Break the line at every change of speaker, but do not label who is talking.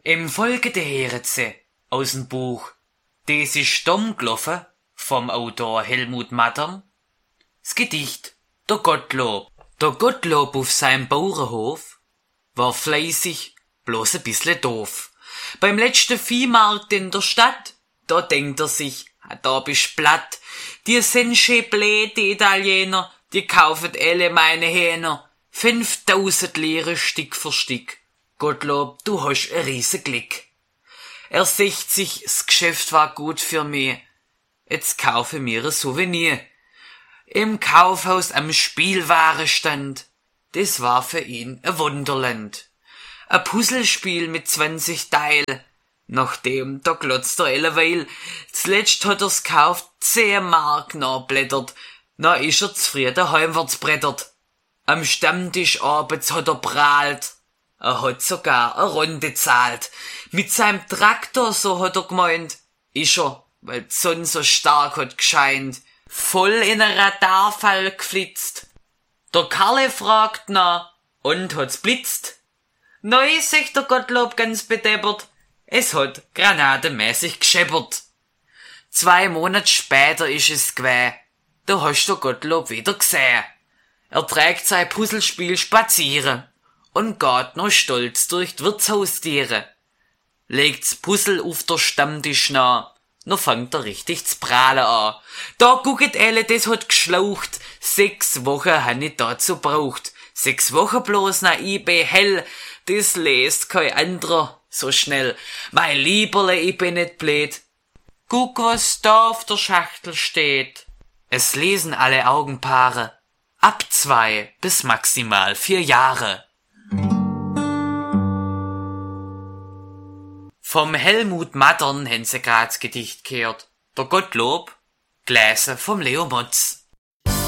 Im Folgende hören Sie aus'm Buch Des ist dumm gelaufen vom Autor Helmut Mattern das Gedicht Der Gottlob. Der Gottlob auf seinem Bauernhof war fleißig, bloß ein bissle doof. Beim letzten Viehmarkt in der Stadt, da denkt er sich, da bist platt. Die sind schön blöd, die Italiener, die kaufen alle meine Hähner. 5000 Lire Stück für Stück. Gottlob, du hast ein riesen Glück. Er sagt sich, das Geschäft war gut für mich. Jetzt kaufe mir ein Souvenir. Im Kaufhaus am Spielwarenstand, das war für ihn ein Wunderland. Ein Puzzlespiel mit 20 Teilen. Nachdem, da glotzt er alleweil. Zuletzt hat er's gekauft, 10 Mark nachblättert. Na ist er zufrieden heimwärts brettert. Am Stammtisch abends hat er prahlt. Er hat sogar eine Runde zahlt. Mit seinem Traktor, so hat er gemeint, ist er, weil die Sonne so stark hat gescheint, voll in einen Radarfall geflitzt. Der Karle fragt nach, und hat's blitzt? Neu, sagt der Gottlob ganz bedeppert, es hat granatenmäßig gescheppert. 2 Monate später ist es gewesen, da hast der Gottlob wieder gesehen. Er trägt sein Puzzlespiel spazieren und geht noch stolz durch die Wirtshaustiere. Legt's Puzzle auf der Stammtisch nah, noch fängt er richtig zu prahlen an. Da gucket alle, das hat geschlaucht, 6 Wochen han ich dazu braucht. 6 Wochen bloß nach IB hell, das lest kein anderer so schnell. Mein Lieberle, ich bin nicht blöd. Guck, was da auf der Schachtel steht. Es lesen alle Augenpaare. Ab 2 bis maximal 4 Jahre. Vom Helmut Mattern haben sie grad das Gedicht gehört. Der Gottlob, gelesen vom Leo Motz.